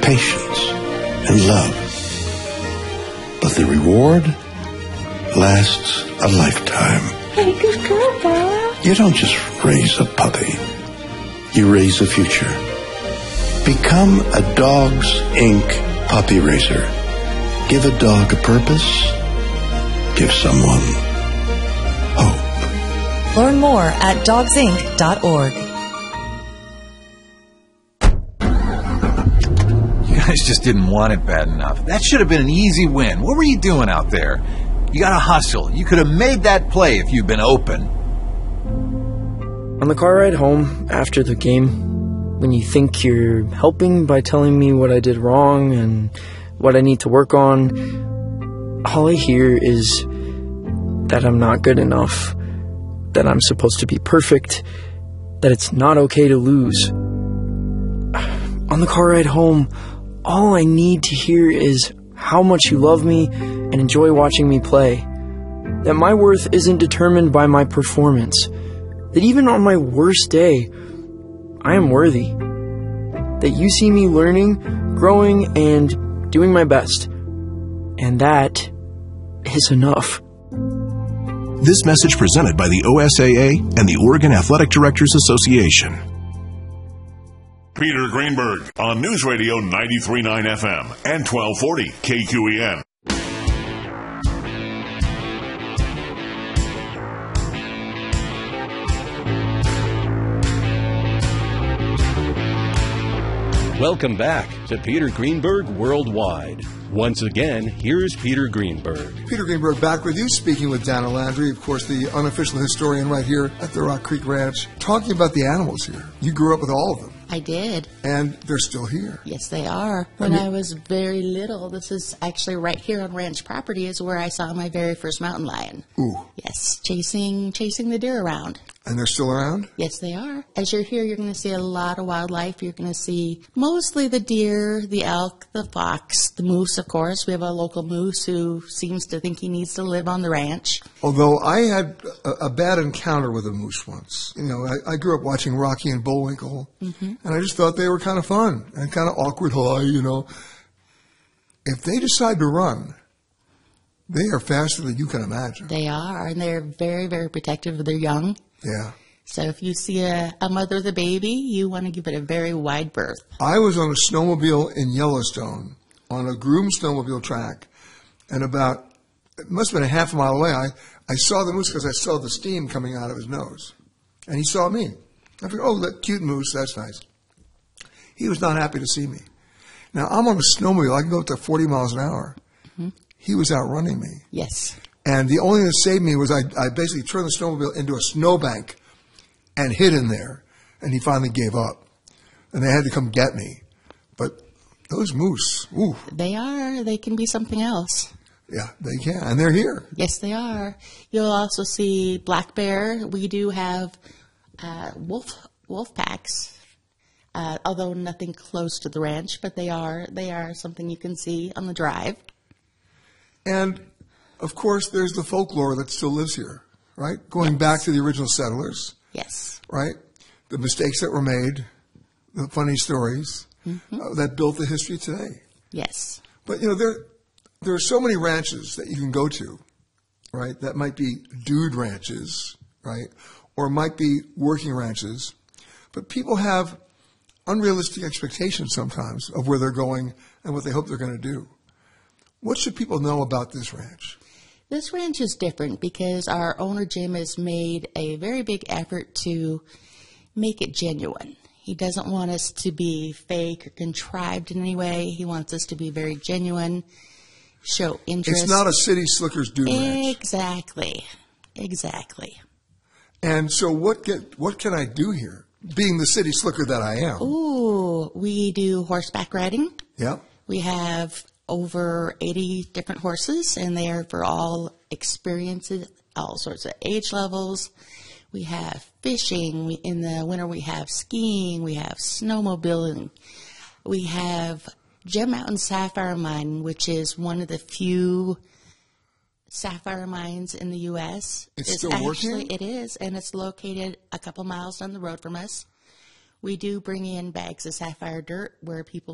patience, and love. But the reward lasts a lifetime. Hey, good girl, Bob. You don't just raise a puppy. You raise a future. Become a Dogs Inc. puppy raiser. Give a dog a purpose. Give someone hope. Learn more at dogsinc.org. You guys just didn't want it bad enough. That should have been an easy win. What were you doing out there? You got to hustle. You could have made that play if you'd been open. On the car ride home after the game, when you think you're helping by telling me what I did wrong and what I need to work on, all I hear is that I'm not good enough, that I'm supposed to be perfect, that it's not okay to lose. On the car ride home, all I need to hear is how much you love me and enjoy watching me play, that my worth isn't determined by my performance, that even on my worst day, I am worthy, that you see me learning, growing, and doing my best, and that is enough. This message presented by the OSAA and the Oregon Athletic Directors Association. Peter Greenberg on News Radio 93.9 FM and 1240 KQEN. Welcome back to Peter Greenberg Worldwide. Once again, here's Peter Greenberg. Peter Greenberg back with you, speaking with Dana Landry, of course, the unofficial historian right here at the Rock Creek Ranch, talking about the animals here. You grew up with all of them. I did. And they're still here. Yes, they are. When I was very little, this is actually right here on ranch property is where I saw my very first mountain lion. Ooh. Yes, chasing the deer around. And they're still around? Yes, they are. As you're here, you're going to see a lot of wildlife. You're going to see mostly the deer, the elk, the fox, the moose, of course. We have a local moose who seems to think he needs to live on the ranch. Although I had a bad encounter with a moose once. You know, I grew up watching Rocky and Bullwinkle, and I just thought they were kind of fun and kind of awkward, you know. If they decide to run, they are faster than you can imagine. They are, and they're very, very protective of their young. Yeah. So if you see a mother with a baby, you want to give it a very wide berth. I was on a snowmobile in Yellowstone, on a groomed snowmobile track, and it must have been a half a mile away, I saw the moose because I saw the steam coming out of his nose. And he saw me. I figured, oh, that cute moose, that's nice. He was not happy to see me. Now, I'm on a snowmobile. I can go up to 40 miles an hour. Mm-hmm. He was outrunning me. Yes. And the only thing that saved me was I basically turned the snowmobile into a snowbank and hid in there. And he finally gave up. And they had to come get me. But those moose, ooh. They can be something else. Yeah, they can. And they're here. Yes, they are. You'll also see black bear. We do have wolf packs, although nothing close to the ranch, but they are something you can see on the drive. And, of course, there's the folklore that still lives here, right? Going back to the original settlers. Yes. Right? The mistakes that were made, the funny stories that built the history today. Yes. But, you know, there are so many ranches that you can go to, right, that might be dude ranches, right, or might be working ranches. But people have unrealistic expectations sometimes of where they're going and what they hope they're going to do. What should people know about this ranch? This ranch is different because our owner, Jim, has made a very big effort to make it genuine. He doesn't want us to be fake or contrived in any way. He wants us to be very genuine, show interest. It's not a city slickers do ranch. Exactly. And so what can I do here, being the city slicker that I am? Ooh, we do horseback riding. Yep. We have over 80 different horses, and they are for all experiences, all sorts of age levels. We have fishing. In the winter, we have skiing. We have snowmobiling. We have Gem Mountain Sapphire Mine, which is one of the few sapphire mines in the U.S. It's still working? It is, and it's located a couple miles down the road from us. We do bring in bags of sapphire dirt where people